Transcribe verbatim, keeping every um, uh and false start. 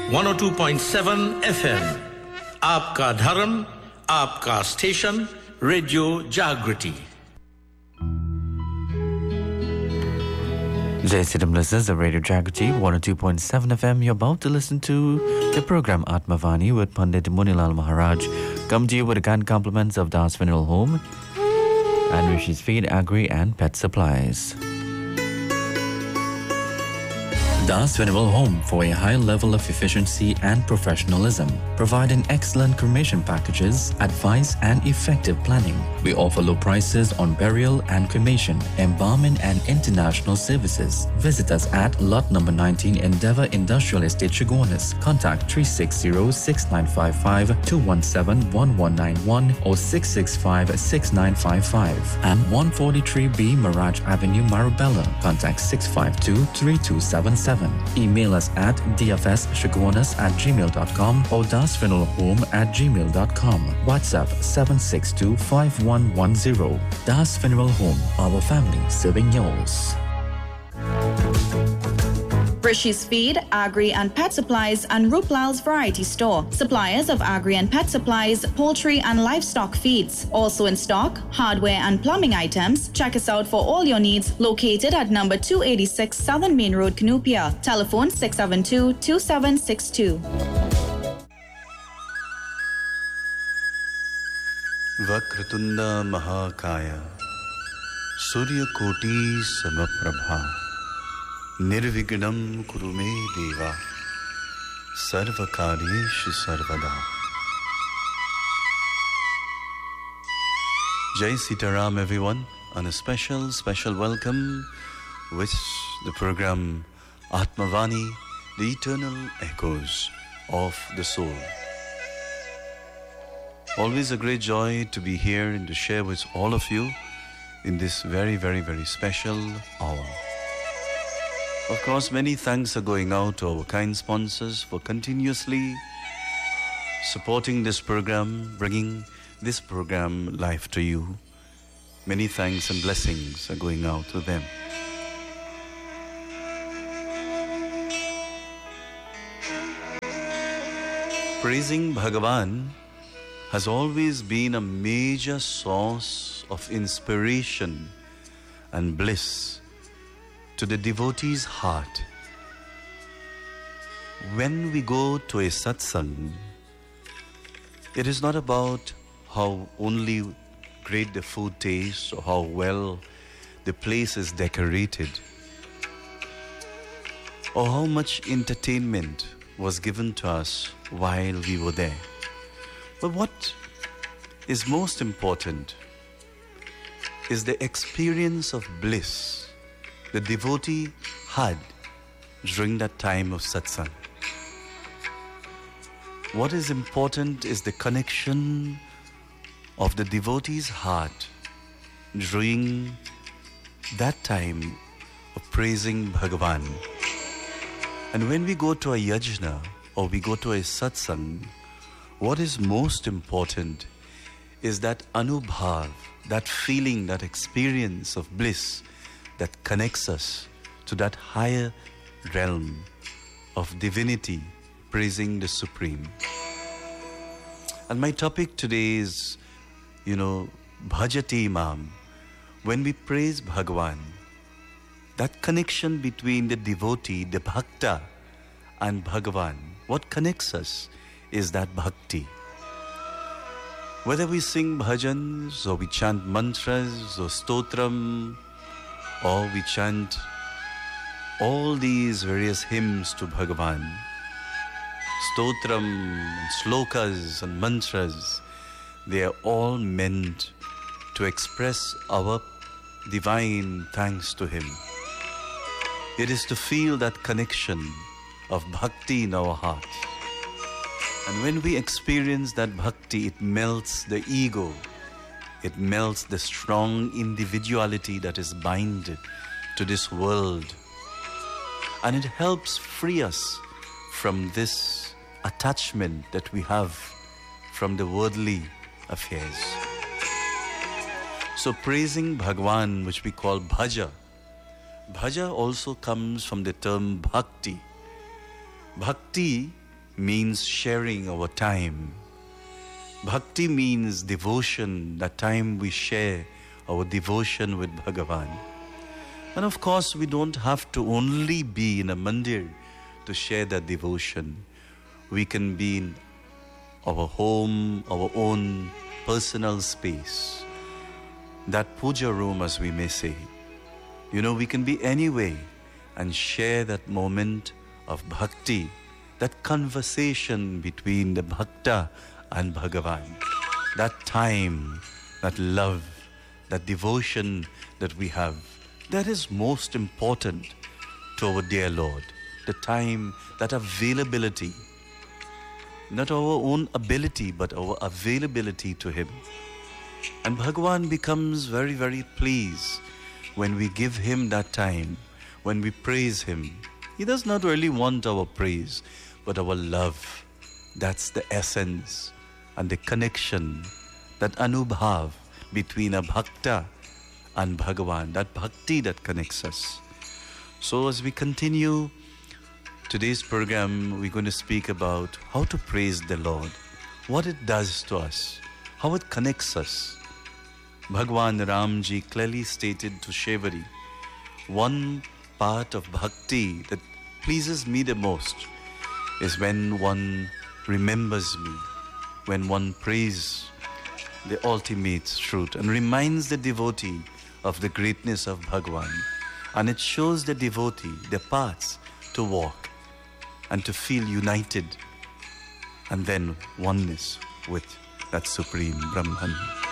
one oh two point seven F M. आपका धर्म, आपका स्टेशन, रेडियो जागृति. Jai Siddham listeners of Radio Jagriti, one oh two point seven F M. You're about to listen to the program Atmavani with Pandit Munilal Maharaj. Come to you with the kind compliments of Das Funeral Home and Rishi's Feed, Agri and Pet Supplies. Das Funeral Home, for a high level of efficiency and professionalism, providing excellent cremation packages, advice and effective planning. We offer low prices on burial and cremation, embalming and international services. Visit us at lot number nineteen Endeavour Industrial Estate, Chagonis. Contact three six zero, six nine five five, two one seven, one one nine one or six six five, six nine five five. And one forty-three B Mirage Avenue, Marabella. Contact six five two, three two seven seven. Email us at d f s shagonis at gmail dot com or dasfuneralhome at gmail dot com. WhatsApp seven six two, five one one zero. Das Funeral Home, our family serving yours. Rishi's Feed, Agri and Pet Supplies and Ruplal's Variety Store. Suppliers of agri and pet supplies, poultry and livestock feeds. Also in stock, hardware and plumbing items. Check us out for all your needs. Located at number two eighty-six Southern Main Road, Canoopia. Telephone six seven two, two seven six two. Vakratunda Mahakaya Surya Koti Samaprabha Nirvignam Kurume Deva Sarvakaryeshu Sarvada. Jai Sitaram everyone, and a special, special welcome with the program Atmavani, the eternal echoes of the soul. Always a great joy to be here and to share with all of you in this very, very, very special hour. Of course, many thanks are going out to our kind sponsors for continuously supporting this program, bringing this program live to you. Many thanks and blessings are going out to them. Praising Bhagavan has always been a major source of inspiration and bliss to the devotee's heart. When we go to a satsang, it is not about how only great the food tastes or how well the place is decorated or how much entertainment was given to us while we were there. But what is most important is the experience of bliss the devotee had during that time of satsang. What is important is the connection of the devotee's heart during that time of praising Bhagavan. And when we go to a yajna or we go to a satsang, what is most important is that anubhav, that feeling, that experience of bliss that connects us to that higher realm of divinity, praising the Supreme. And my topic today is, you know, Bhajati Mam. When we praise Bhagavan, that connection between the devotee, the bhakta, and Bhagavan, what connects us is that bhakti. Whether we sing bhajans, or we chant mantras, or stotram, or we chant all these various hymns to Bhagavan, stotram, and slokas and mantras, they are all meant to express our divine thanks to Him. It is to feel that connection of bhakti in our heart. And when we experience that bhakti, it melts the ego. It melts the strong individuality that is binded to this world. And it helps free us from this attachment that we have from the worldly affairs. So praising Bhagwan, which we call bhaja, bhaja also comes from the term bhakti. Bhakti means sharing our time. Bhakti means devotion, that time we share our devotion with Bhagavan. And of course, we don't have to only be in a mandir to share that devotion. We can be in our home, our own personal space, that puja room, as we may say. You know, we can be anywhere and share that moment of bhakti, that conversation between the bhakta and Bhagavan, that time, that love, that devotion that we have, that is most important to our dear Lord. The time, that availability, not our own ability, but our availability to Him. And Bhagavan becomes very, very pleased when we give Him that time, when we praise Him. He does not really want our praise, but our love. That's the essence and the connection, that anubhav between a bhakta and Bhagavan, that bhakti that connects us. So as we continue today's program, we're going to speak about how to praise the Lord, what it does to us, how it connects us. Bhagwan Ramji clearly stated to Shevari, one part of bhakti that pleases me the most is when one remembers me, when one prays the ultimate truth and reminds the devotee of the greatness of Bhagwan. And it shows the devotee the paths to walk and to feel united and then oneness with that Supreme Brahman.